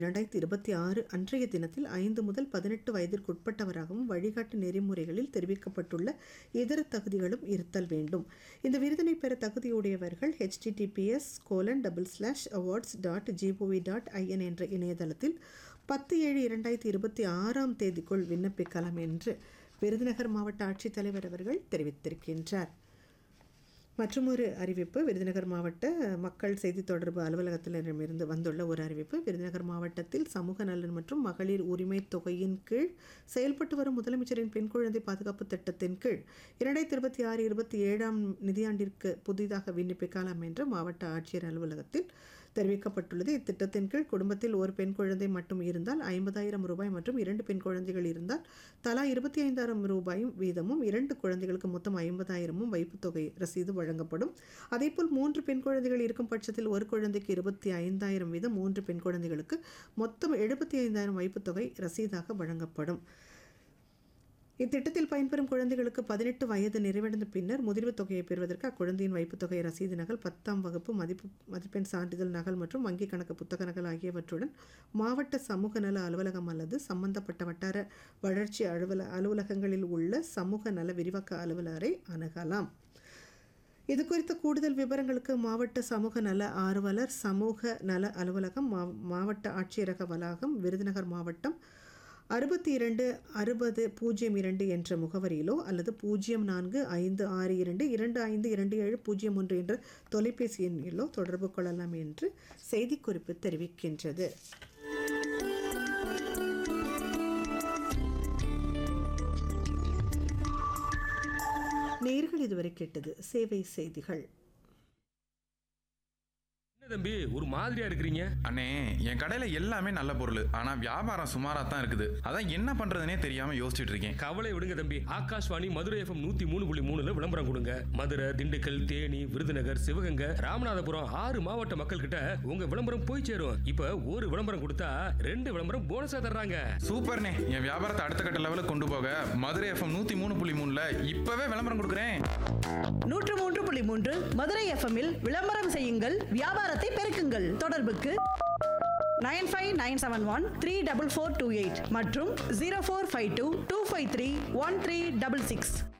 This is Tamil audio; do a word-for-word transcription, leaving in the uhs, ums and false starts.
இரண்டாயிரத்தி இருபத்தி ஆறு அன்றைய தினத்தில் ஐந்து முதல் பதினெட்டு வயதிற்குட்பட்டவராகவும் வழிகாட்டு நெறிமுறைகளில் தெரிவிக்கப்பட்டுள்ள இதர தகுதிகளும் இருத்தல் வேண்டும். இந்த விருதினை பெற தகுதியுடையவர்கள் https colon double slash awards dot gov dot IN என்ற இணையதளத்தில் பத்து ஏழு இரண்டாயிரத்தி இருபத்தி ஆறாம் தேதிக்குள் விண்ணப்பிக்கலாம் என்று விருதுநகர் மாவட்ட ஆட்சித்தலைவர் அவர்கள் தெரிவித்திருக்கின்றார். மற்றும் ஒரு அறிவிப்பு, விருதுநகர் மாவட்ட மக்கள் செய்தி தொடர்பு அலுவலகத்தினரிடமிருந்து வந்துள்ள ஒரு அறிவிப்பு. விருதுநகர் மாவட்டத்தில் சமூக நலன் மற்றும் மகளிர் உரிமை தொகையின் கீழ் செயல்பட்டு வரும் முதலமைச்சரின் பெண் குழந்தை பாதுகாப்பு திட்டத்தின் கீழ் இரண்டாயிரத்தி இருபத்தி ஆறு இருபத்தி ஏழாம் நிதியாண்டிற்கு புதிதாக விண்ணப்பிக்கலாம் என்று மாவட்ட ஆட்சியர் அலுவலகத்தில் தெரிவிக்கப்பட்டுள்ளது. இத்திட்டத்தின் கீழ் குடும்பத்தில் ஒரு பெண் குழந்தை மட்டும் இருந்தால் ஐம்பதாயிரம் ரூபாய் மற்றும் இரண்டு பெண் குழந்தைகள் இருந்தால் தலா இருபத்தி ஐந்தாயிரம் ரூபாயும் வீதமும், இரண்டு குழந்தைகளுக்கு மொத்தம் ஐம்பதாயிரமும் வைப்புத் தொகை ரசீது வழங்கப்படும். அதேபோல் மூன்று பெண் குழந்தைகள் இருக்கும் பட்சத்தில் ஒரு குழந்தைக்கு இருபத்தி ஐந்தாயிரம் வீதம், மூன்று பெண் குழந்தைகளுக்கு மொத்தம் எழுபத்தி ஐந்தாயிரம் வைப்புத் தொகை ரசீதாக வழங்கப்படும். இத்திட்டத்தில் பயன்பெறும் குழந்தைகளுக்கு பதினெட்டு வயது நிறைவடைந்த பின்னர் முதிர்வு தொகையை பெறுவதற்கு அக்குழந்தையின் வைப்புத் தொகை ரசீது நகல், பத்தாம் வகுப்பு மதிப்பு மதிப்பெண் சான்றிதழ் நகல் மற்றும் வங்கிக் கணக்கு புத்தக நகல் ஆகியவற்றுடன் மாவட்ட சமூக நல அலுவலகம் அல்லது சம்பந்தப்பட்ட வட்டார வளர்ச்சி அலுவல அலுவலகங்களில் உள்ள சமூக நல விரிவாக்க அலுவலரை அணுகலாம். இது குறித்த கூடுதல் விவரங்களுக்கு மாவட்ட சமூக நல ஆர்வலர், சமூக நல அலுவலகம், மாவட்ட ஆட்சியரக வளாகம், விருதுநகர் மாவட்டம், அறுபத்தி இரண்டு அறுபது பூஜ்ஜியம் இரண்டு என்ற முகவரியிலோ அல்லது பூஜ்ஜியம் நான்கு ஐந்து ஆறு இரண்டு இரண்டு ஐந்து இரண்டு ஏழு பூஜ்ஜியம் ஒன்று என்ற தொலைபேசி எண்ணிலோ தொடர்பு கொள்ளலாம் என்று செய்திக்குறிப்பு தெரிவிக்கின்றது. நேயர்கள் இதுவரை கேட்டது சேவை செய்திகள். தம்பி ஒரு மாதிரியா இருக்கிறீங்க? அண்ணே, என் கடையில எல்லாமே நல்ல பொருள், ஆனா வியாபாரம் சுமாரா தான் இருக்குது. அதான் என்ன பண்றதுனே தெரியாம யோசிச்சுட்டு இருக்கேன். கவலை விடுங்க தம்பி, ஆகாஷ்வாணி மதுரை எஃப்எம் நூத்தி மூணு புள்ளி மூணுல விளம்பரம் கொடுங்க. மதுரை, திண்டுக்கல், தேனி, விருதுநகர், சிவகங்கை, ராமநாதபுரம் ஆறு மாவட்ட மக்கள் கிட்ட உங்க விளம்பரம் போய் சேரும். இப்ப ஒரு விளம்பரம் கொடுத்தா ரெண்டு விளம்பரம் போனஸா தர்றாங்க. சூப்பர்ண்ணே, என் வியாபாரத்தை அடுத்த கட்ட லெவலுக்கு கொண்டு போக மதுரை எஃப்எம் நூத்தி மூணு புள்ளி மூணுல இப்பவே விளம்பரம் கொடுக்குறேன். நூற்று மூன்று புள்ளி மூன்று மதுரை எஃப்எம்மில் விளம்பரம் செய்யுங்கள், வியாபாரத்தை பெருக்குங்கள். தொடர்புக்கு nine five nine seven one three double four two eight மற்றும் zero four five two two five three one three double six.